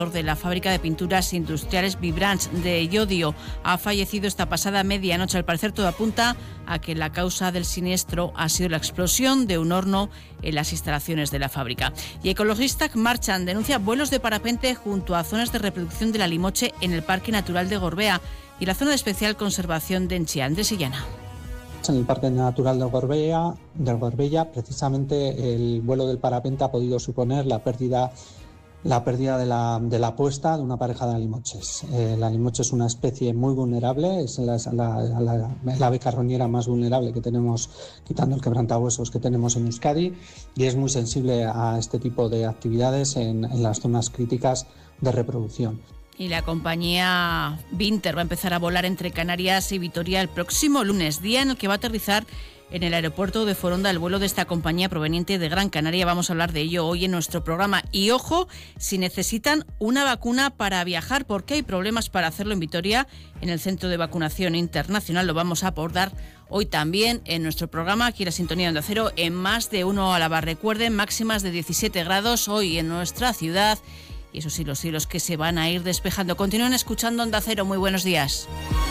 de la fábrica de pinturas industriales Vibrants de Llodio ha fallecido esta pasada medianoche. Al parecer todo apunta a que la causa del siniestro ha sido la explosión de un horno en las instalaciones de la fábrica. Y ecologistas marchan, denuncia vuelos de parapente junto a zonas de reproducción de la limoche en el Parque Natural de Gorbea y la zona de especial conservación de Enchián de Sillana. En el Parque Natural del Gorbella, precisamente el vuelo del parapente ha podido suponer la pérdida de la puesta de una pareja de alimoches. La alimoche es una especie muy vulnerable, es la ave carroñera más vulnerable que tenemos, quitando el quebrantahuesos que tenemos en Euskadi, y es muy sensible a este tipo de actividades en las zonas críticas de reproducción. Y la compañía Vinter va a empezar a volar entre Canarias y Vitoria el próximo lunes, día en el que va a aterrizar en el aeropuerto de Foronda el vuelo de esta compañía proveniente de Gran Canaria. Vamos a hablar de ello hoy en nuestro programa. Y ojo, si necesitan una vacuna para viajar, porque hay problemas para hacerlo en Vitoria, en el Centro de Vacunación Internacional, lo vamos a abordar hoy también en nuestro programa, aquí en la sintonía de Onda Cero, en Más de Uno a la Bar. Recuerden, máximas de 17 grados hoy en nuestra ciudad. Y eso sí, los cielos que se van a ir despejando. Continúen escuchando Onda Cero. Muy buenos días.